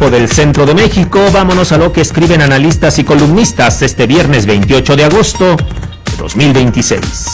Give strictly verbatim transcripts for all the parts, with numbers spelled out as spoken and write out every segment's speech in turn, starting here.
tiempo del centro de México, vámonos a lo que escriben analistas y columnistas este viernes veintiocho de agosto de dos mil veintiséis.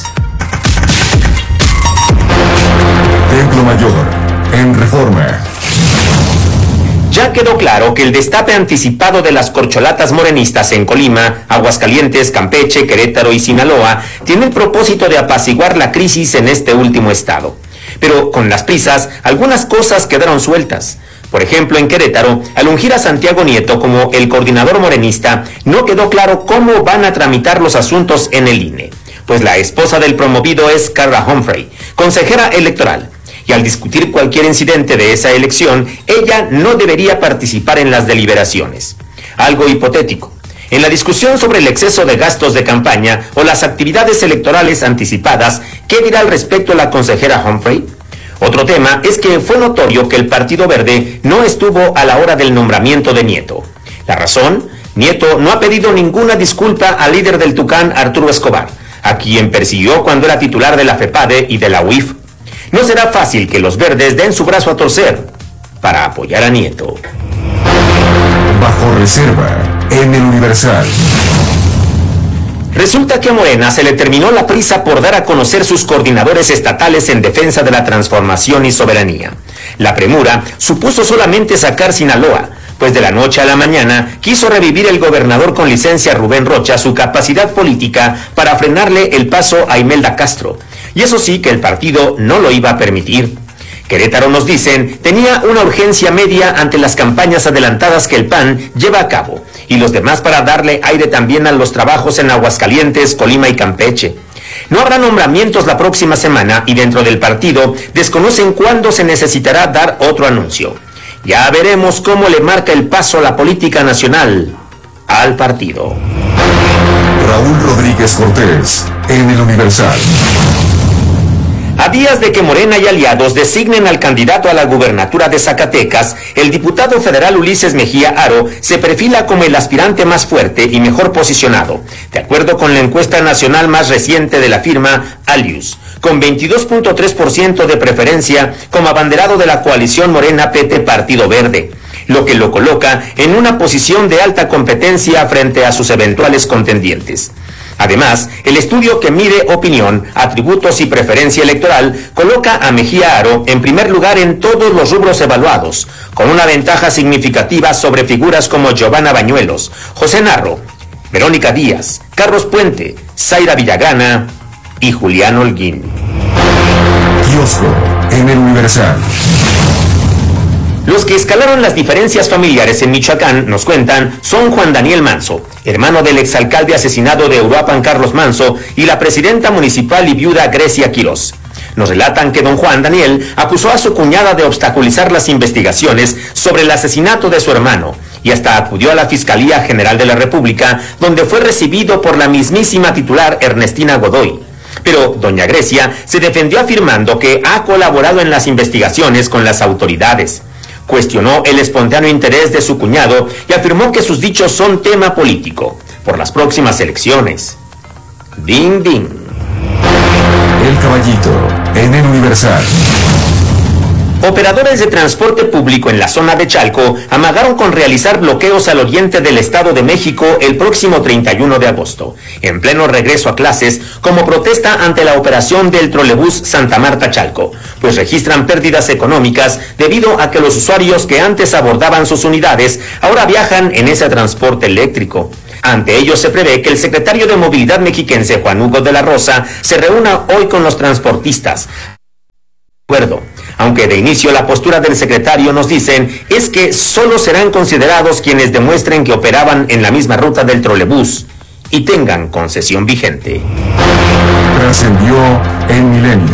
Templo Mayor, en Reforma. Ya quedó claro que el destape anticipado de las corcholatas morenistas en Colima, Aguascalientes, Campeche, Querétaro y Sinaloa tiene el propósito de apaciguar la crisis en este último estado. Pero con las prisas, algunas cosas quedaron sueltas. Por ejemplo, en Querétaro, al ungir a Santiago Nieto como el coordinador morenista, no quedó claro cómo van a tramitar los asuntos en el I N E. Pues la esposa del promovido es Carla Humphrey, consejera electoral. Y al discutir cualquier incidente de esa elección, ella no debería participar en las deliberaciones. Algo hipotético. En la discusión sobre el exceso de gastos de campaña o las actividades electorales anticipadas, ¿qué dirá al respecto la consejera Humphrey? Otro tema es que fue notorio que el Partido Verde no estuvo a la hora del nombramiento de Nieto. ¿La razón? Nieto no ha pedido ninguna disculpa al líder del Tucán, Arturo Escobar, a quien persiguió cuando era titular de la FEPADE y de la U I F. No será fácil que los verdes den su brazo a torcer para apoyar a Nieto. Bajo reserva, en el Universal. Resulta que a Morena se le terminó la prisa por dar a conocer sus coordinadores estatales en defensa de la transformación y soberanía. La premura supuso solamente sacar Sinaloa, pues de la noche a la mañana quiso revivir el gobernador con licencia Rubén Rocha su capacidad política para frenarle el paso a Imelda Castro. Y eso sí que el partido no lo iba a permitir. Querétaro, nos dicen, tenía una urgencia media ante las campañas adelantadas que el P A N lleva a cabo, y los demás para darle aire también a los trabajos en Aguascalientes, Colima y Campeche. No habrá nombramientos la próxima semana y dentro del partido desconocen cuándo se necesitará dar otro anuncio. Ya veremos cómo le marca el paso a la política nacional al partido. Raúl Rodríguez Cortés, en el Universal. A días de que Morena y aliados designen al candidato a la gubernatura de Zacatecas, el diputado federal Ulises Mejía Aro se perfila como el aspirante más fuerte y mejor posicionado, de acuerdo con la encuesta nacional más reciente de la firma Alius, con veintidós punto tres por ciento de preferencia como abanderado de la coalición Morena P T Partido Verde, lo que lo coloca en una posición de alta competencia frente a sus eventuales contendientes. Además, el estudio que mide opinión, atributos y preferencia electoral coloca a Mejía Aro en primer lugar en todos los rubros evaluados, con una ventaja significativa sobre figuras como Giovanna Bañuelos, José Narro, Verónica Díaz, Carlos Puente, Zaira Villagana y Julián Holguín. Kiosco, en el Universal. Los que escalaron las diferencias familiares en Michoacán, nos cuentan, son Juan Daniel Manso, hermano del exalcalde asesinado de Uruapan Carlos Manso, y la presidenta municipal y viuda Grecia Quirós. Nos relatan que don Juan Daniel acusó a su cuñada de obstaculizar las investigaciones sobre el asesinato de su hermano, y hasta acudió a la Fiscalía General de la República, donde fue recibido por la mismísima titular Ernestina Godoy. Pero doña Grecia se defendió afirmando que ha colaborado en las investigaciones con las autoridades. Cuestionó el espontáneo interés de su cuñado y afirmó que sus dichos son tema político por las próximas elecciones. Ding, ding. El Caballito, en el Universal. Operadores de transporte público en la zona de Chalco amagaron con realizar bloqueos al oriente del Estado de México el próximo treinta y uno de agosto, en pleno regreso a clases, como protesta ante la operación del trolebús Santa Marta Chalco, pues registran pérdidas económicas debido a que los usuarios que antes abordaban sus unidades ahora viajan en ese transporte eléctrico. Ante ello se prevé que el secretario de Movilidad mexiquense, Juan Hugo de la Rosa, se reúna hoy con los transportistas. Acuerdo. Aunque de inicio la postura del secretario, nos dicen, es que solo serán considerados quienes demuestren que operaban en la misma ruta del trolebús y tengan concesión vigente. Trascendió en Milenio.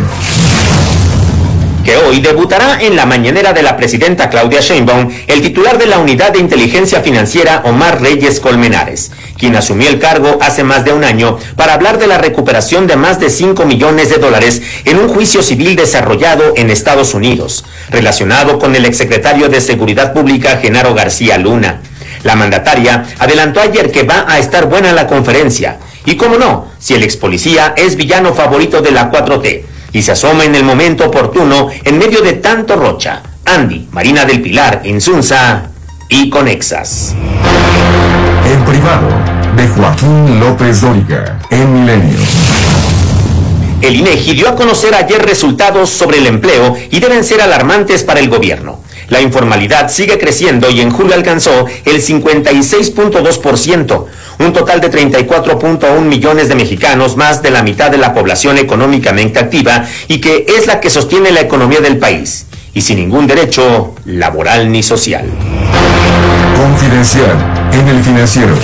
Que hoy debutará en la mañanera de la presidenta Claudia Sheinbaum el titular de la Unidad de Inteligencia Financiera, Omar Reyes Colmenares, quien asumió el cargo hace más de un año para hablar de la recuperación de más de cinco millones de dólares en un juicio civil desarrollado en Estados Unidos, relacionado con el exsecretario de Seguridad Pública, Genaro García Luna. La mandataria adelantó ayer que va a estar buena la conferencia, y cómo no, si el expolicía es villano favorito de la cuatro T, y se asoma en el momento oportuno en medio de tanto rocha. Andy, Marina del Pilar, Insunza y conexas. En privado, de Joaquín López Dóriga, en Milenio. El INEGI dio a conocer ayer resultados sobre el empleo y deben ser alarmantes para el gobierno. La informalidad sigue creciendo y en julio alcanzó el cincuenta y seis punto dos por ciento, un total de treinta y cuatro punto uno millones de mexicanos, más de la mitad de la población económicamente activa y que es la que sostiene la economía del país, y sin ningún derecho laboral ni social. Confidencial en El Financiero.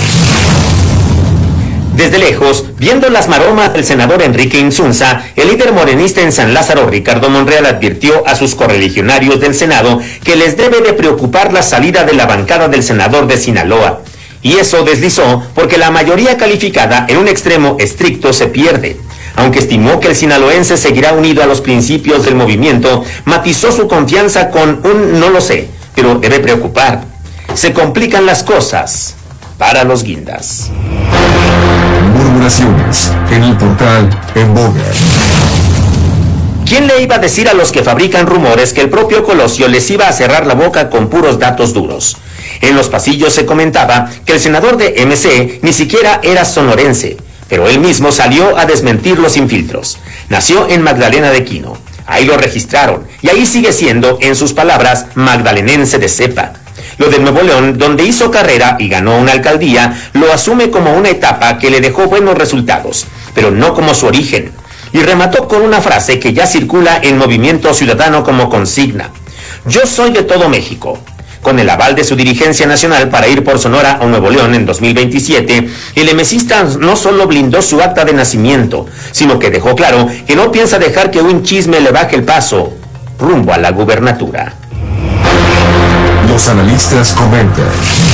Desde lejos, viendo las maromas del senador Enrique Insunza, el líder morenista en San Lázaro, Ricardo Monreal, advirtió a sus correligionarios del Senado que les debe de preocupar la salida de la bancada del senador de Sinaloa. Y eso deslizó porque la mayoría calificada en un extremo estricto se pierde. Aunque estimó que el sinaloense seguirá unido a los principios del movimiento, matizó su confianza con un no lo sé, pero debe preocupar. Se complican las cosas para los guindas. Murmuraciones en el portal En Boga. ¿Quién le iba a decir a los que fabrican rumores que el propio Colosio les iba a cerrar la boca con puros datos duros? En los pasillos se comentaba que el senador de M C ni siquiera era sonorense, pero él mismo salió a desmentirlo sin filtros. Nació en Magdalena de Quino, ahí lo registraron, y ahí sigue siendo, en sus palabras, magdalenense de cepa. Lo de Nuevo León, donde hizo carrera y ganó una alcaldía, lo asume como una etapa que le dejó buenos resultados, pero no como su origen. Y remató con una frase que ya circula en Movimiento Ciudadano como consigna: yo soy de todo México. Con el aval de su dirigencia nacional para ir por Sonora o Nuevo León en dos mil veintisiete, el emesista no solo blindó su acta de nacimiento, sino que dejó claro que no piensa dejar que un chisme le baje el paso rumbo a la gubernatura. Los analistas comentan.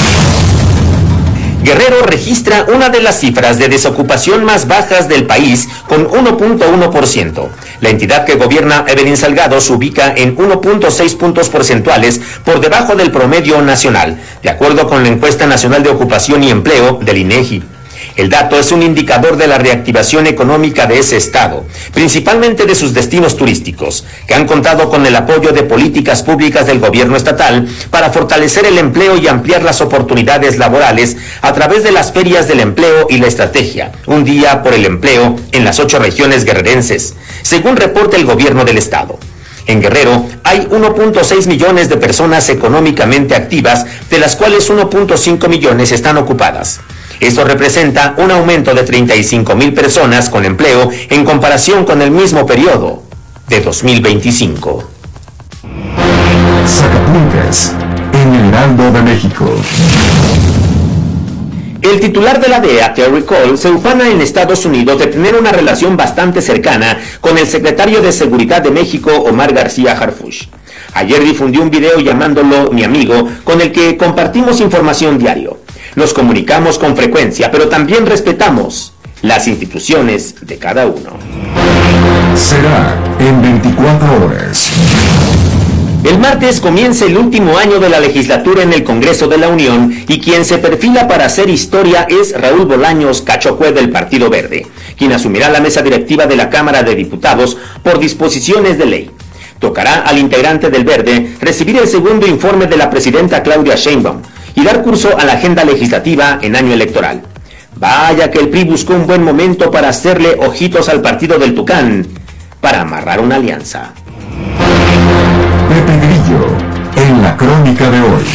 Guerrero registra una de las cifras de desocupación más bajas del país con uno punto uno por ciento. La entidad que gobierna Evelyn Salgado se ubica en uno punto seis puntos porcentuales por debajo del promedio nacional, de acuerdo con la Encuesta Nacional de Ocupación y Empleo del INEGI. El dato es un indicador de la reactivación económica de ese estado, principalmente de sus destinos turísticos, que han contado con el apoyo de políticas públicas del gobierno estatal para fortalecer el empleo y ampliar las oportunidades laborales a través de las ferias del empleo y la estrategia Un Día por el Empleo en las ocho regiones guerrerenses, según reporta el gobierno del estado. En Guerrero hay uno punto seis millones de personas económicamente activas, de las cuales uno punto cinco millones están ocupadas. Esto representa un aumento de treinta y cinco mil personas con empleo en comparación con el mismo periodo de dos mil veinticinco. Sacapuntas en el Heraldo de México. El titular de la D E A, Terry Cole, se ufana en Estados Unidos de tener una relación bastante cercana con el secretario de Seguridad de México, Omar García Harfuch. Ayer difundió un video llamándolo mi amigo, con el que compartimos información diario. Nos comunicamos con frecuencia, pero también respetamos las instituciones de cada uno. Será en veinticuatro horas. El martes comienza el último año de la legislatura en el Congreso de la Unión y quien se perfila para hacer historia es Raúl Bolaños Cachocue del Partido Verde, quien asumirá la mesa directiva de la Cámara de Diputados por disposiciones de ley. Tocará al integrante del Verde recibir el segundo informe de la presidenta Claudia Sheinbaum y dar curso a la agenda legislativa en año electoral. Vaya que el P R I buscó un buen momento para hacerle ojitos al partido del Tucán, para amarrar una alianza. Pepe Grillo, en la crónica de hoy.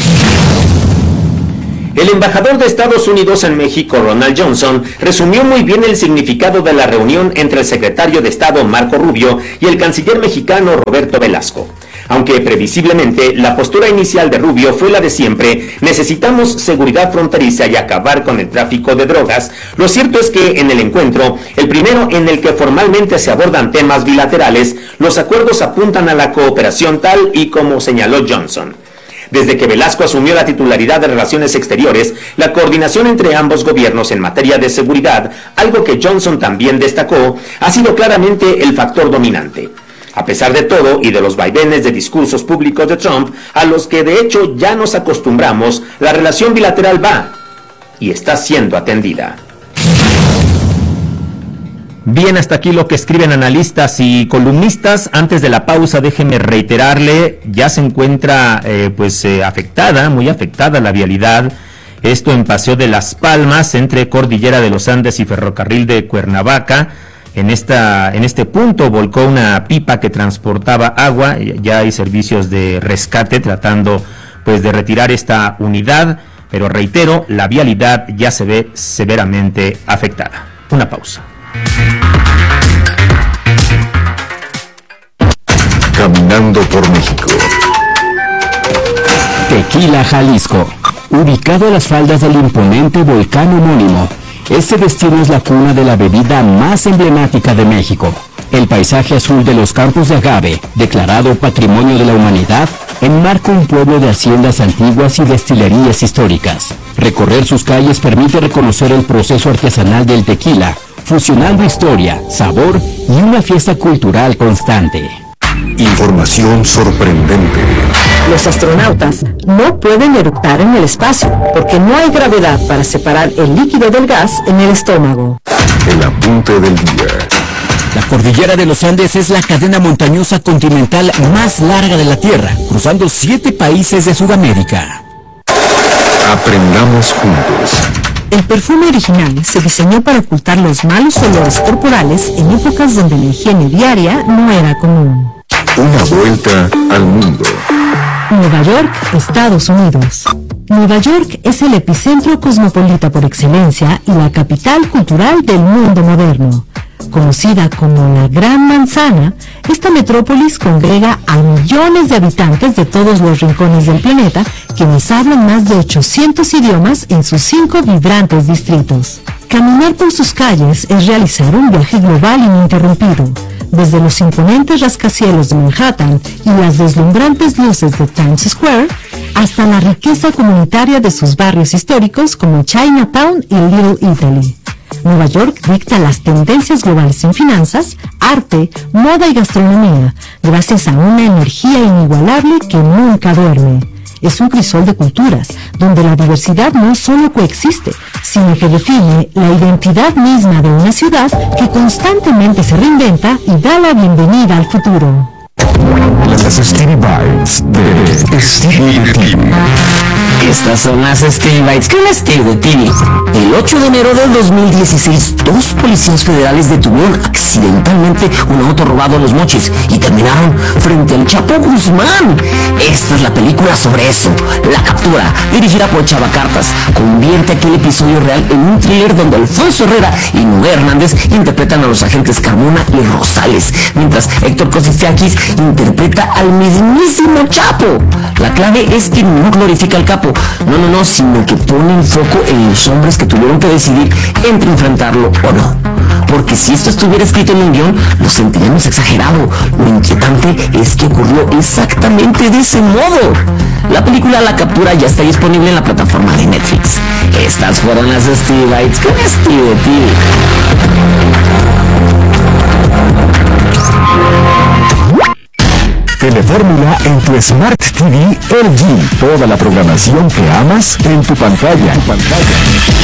El embajador de Estados Unidos en México, Ronald Johnson, resumió muy bien el significado de la reunión entre el secretario de Estado, Marco Rubio, y el canciller mexicano, Roberto Velasco. Aunque previsiblemente la postura inicial de Rubio fue la de siempre, necesitamos seguridad fronteriza y acabar con el tráfico de drogas, lo cierto es que en el encuentro, el primero en el que formalmente se abordan temas bilaterales, los acuerdos apuntan a la cooperación tal y como señaló Johnson. Desde que Velasco asumió la titularidad de Relaciones Exteriores, la coordinación entre ambos gobiernos en materia de seguridad, algo que Johnson también destacó, ha sido claramente el factor dominante. A pesar de todo y de los vaivenes de discursos públicos de Trump, a los que de hecho ya nos acostumbramos, la relación bilateral va y está siendo atendida. Bien, hasta aquí lo que escriben analistas y columnistas. Antes de la pausa, déjeme reiterarle, ya se encuentra eh, pues eh, afectada, muy afectada la vialidad. Esto en Paseo de las Palmas, entre Cordillera de los Andes y Ferrocarril de Cuernavaca. En esta, en este punto volcó una pipa que transportaba agua. Ya hay servicios de rescate tratando pues de retirar esta unidad, pero reitero, la vialidad ya se ve severamente afectada. Una pausa. Caminando por México. Tequila, Jalisco. Ubicado a las faldas del imponente volcán homónimo, este destino es la cuna de la bebida más emblemática de México. El paisaje azul de los campos de agave, declarado Patrimonio de la Humanidad, enmarca un pueblo de haciendas antiguas y destilerías históricas. Recorrer sus calles permite reconocer el proceso artesanal del tequila, fusionando historia, sabor y una fiesta cultural constante. Información sorprendente. Los astronautas no pueden eructar en el espacio porque no hay gravedad para separar el líquido del gas en el estómago. El apunte del día. La cordillera de los Andes es la cadena montañosa continental más larga de la Tierra, cruzando siete países de Sudamérica. Aprendamos juntos. El perfume original se diseñó para ocultar los malos olores corporales en épocas donde la higiene diaria no era común. Una vuelta al mundo. Nueva York, Estados Unidos. Nueva York es el epicentro cosmopolita por excelencia y la capital cultural del mundo moderno. Conocida como la Gran Manzana, esta metrópolis congrega a millones de habitantes de todos los rincones del planeta, quienes hablan más de ochocientos idiomas en sus cinco vibrantes distritos. Caminar por sus calles es realizar un viaje global ininterrumpido. Desde los imponentes rascacielos de Manhattan y las deslumbrantes luces de Times Square, hasta la riqueza comunitaria de sus barrios históricos como Chinatown y Little Italy. Nueva York dicta las tendencias globales en finanzas, arte, moda y gastronomía, gracias a una energía inigualable que nunca duerme. Es un crisol de culturas, donde la diversidad no solo coexiste, sino que define la identidad misma de una ciudad que constantemente se reinventa y da la bienvenida al futuro. Las Stevie Bites de Stevie T V. Estas son las Stevie Bites con Stevie T V. El ocho de enero del dos mil dieciséis, dos policías federales detuvieron accidentalmente un auto robado a Los Mochis y terminaron frente al Chapo Guzmán. Esta es la película sobre eso. La captura, dirigida por Chava Cartas, convierte aquel episodio real en un thriller donde Alfonso Herrera y Noé Hernández interpretan a los agentes Carmona y Rosales, mientras Héctor Cosifiakis interpreta al mismísimo Chapo. La clave es que no glorifica al capo, no, no, no, sino que pone el foco en los hombres que tuvieron que decidir entre enfrentarlo o no. Porque si esto estuviera escrito en un guión, lo sentiríamos exagerado. Lo inquietante es que ocurrió exactamente de ese modo. La película La Captura ya está disponible en la plataforma de Netflix. Estas fueron las Stevie Bites con Stevie T V. Telefórmula en tu Smart T V L G. Toda la programación que amas en tu pantalla. En tu pantalla.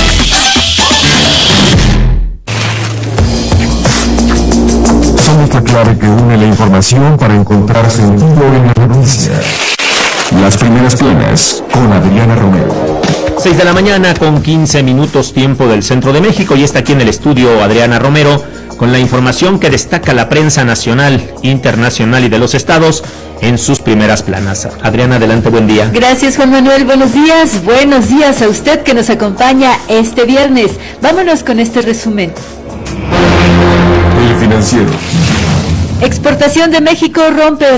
Somos la clave que une la información para encontrar sentido en la noticia. Las primeras planas con Adriana Romero. seis de la mañana con quince minutos tiempo del centro de México, y está aquí en el estudio Adriana Romero con la información que destaca la prensa nacional, internacional y de los estados en sus primeras planas. Adriana, adelante, buen día. Gracias, Juan Manuel, buenos días. Buenos días a usted que nos acompaña este viernes. Vámonos con este resumen. El Financiero. Exportación de México rompe